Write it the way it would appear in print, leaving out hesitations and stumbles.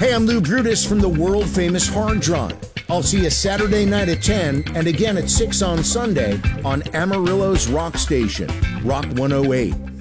Hey, I'm Lou Brutus from the world-famous Hard Drive. I'll see you Saturday night at 10 and again at 6 on Sunday on Amarillo's Rock Station, Rock 108.